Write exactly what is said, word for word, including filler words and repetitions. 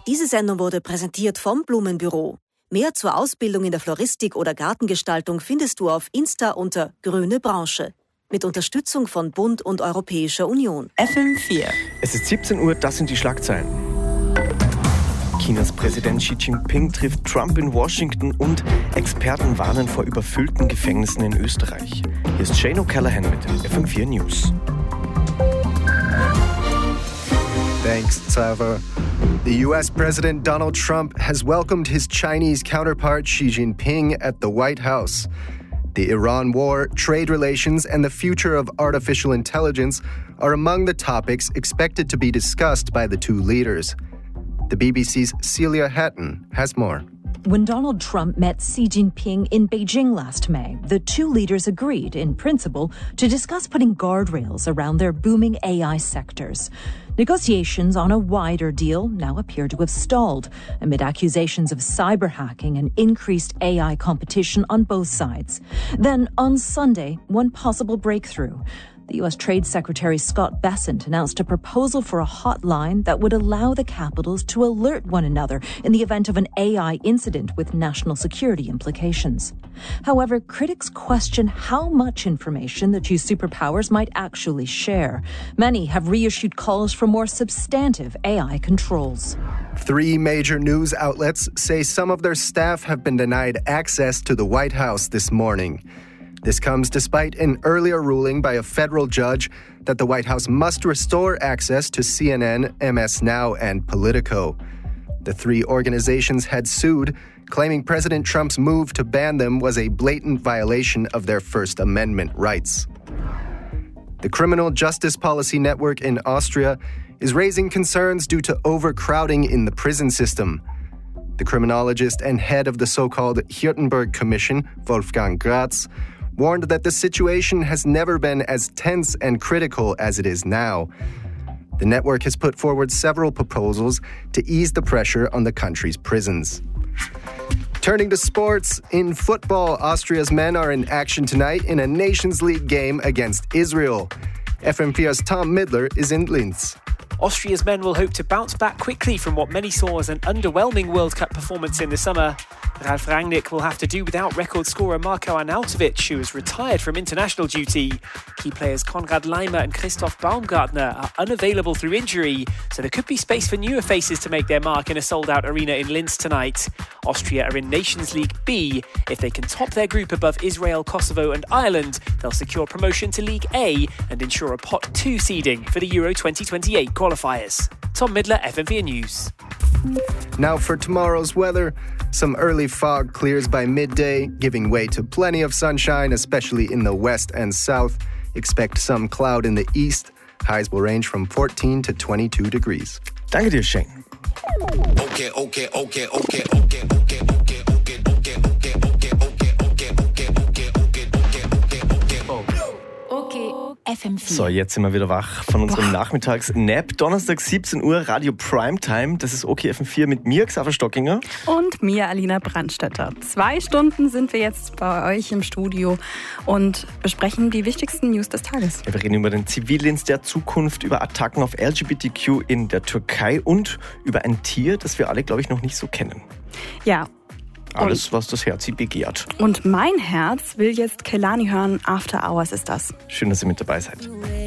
Diese Sendung wurde präsentiert vom Blumenbüro. Mehr zur Ausbildung in der Floristik oder Gartengestaltung findest du auf Insta unter Grüne Branche. Mit Unterstützung von Bund und Europäischer Union. F M vier. Es ist siebzehn Uhr, das sind die Schlagzeilen. Chinas Präsident Xi Jinping trifft Trump in Washington und Experten warnen vor überfüllten Gefängnissen in Österreich. Hier ist Shane O'Callaghan mit den F M vier News. Thanks, Trevor. The U S President Donald Trump has welcomed his Chinese counterpart Xi Jinping at the White House. The Iran war, trade relations, and the future of artificial intelligence are among the topics expected to be discussed by the two leaders. The B B C's Celia Hatton has more. When Donald Trump met Xi Jinping in Beijing last May, the two leaders agreed, in principle, to discuss putting guardrails around their booming A I sectors. Negotiations on a wider deal now appear to have stalled amid accusations of cyber hacking and increased A I competition on both sides. Then, on Sunday, one possible breakthrough. The U S Trade Secretary Scott Bessent announced a proposal for a hotline that would allow the capitals to alert one another in the event of an A I incident with national security implications. However, critics question how much information the two superpowers might actually share. Many have reissued calls for more substantive A I controls. Three major news outlets say some of their staff have been denied access to the White House this morning. This comes despite an earlier ruling by a federal judge that the White House must restore access to C N N, M S Now, and Politico. The three organizations had sued, claiming President Trump's move to ban them was a blatant violation of their First Amendment rights. The Criminal Justice Policy Network in Austria is raising concerns due to overcrowding in the prison system. The criminologist and head of the so-called Hirtenberg Commission, Wolfgang Gratz, warned that the situation has never been as tense and critical as it is now. The network has put forward several proposals to ease the pressure on the country's prisons. Turning to sports, in football, Austria's men are in action tonight in a Nations League game against Israel. F M vier's Tom Midler is in Linz. Austria's men will hope to bounce back quickly from what many saw as an underwhelming World Cup performance in the summer. Ralf Rangnick will have to do without record scorer Marko Arnautovic, who has retired from international duty. Key players Konrad Laimer and Christoph Baumgartner are unavailable through injury, so there could be space for newer faces to make their mark in a sold-out arena in Linz tonight. Austria are in Nations League B. If they can top their group above Israel, Kosovo and Ireland, they'll secure promotion to League A and ensure a pot two seeding for the Euro twenty twenty-eight qualifiers. Tom Midler, F M V News. Now for tomorrow's weather. Some early fog clears by midday, giving way to plenty of sunshine, especially in the west and south. Expect some cloud in the east. Highs will range from fourteen to twenty-two degrees. Danke dir, Shane. Okay, okay, okay, okay, okay, okay, okay, okay, okay, okay, okay, okay, okay, okay, okay, okay, okay, okay. F M vier. So, jetzt sind wir wieder wach von unserem Nachmittags-Nap. Donnerstag siebzehn Uhr, Radio Primetime. Das ist OK F M vier mit mir, Xaver Stockinger. Und mir, Alina Brandstätter. Zwei Stunden sind wir jetzt bei euch im Studio und besprechen die wichtigsten News des Tages. Ja, wir reden über den Zivildienst der Zukunft, über Attacken auf L G B T Q in der Türkei und über ein Tier, das wir alle, glaube ich, noch nicht so kennen. Ja. Alles, was das Herz begehrt. Und mein Herz will jetzt Kehlani hören. After Hours ist das. Schön, dass ihr mit dabei seid.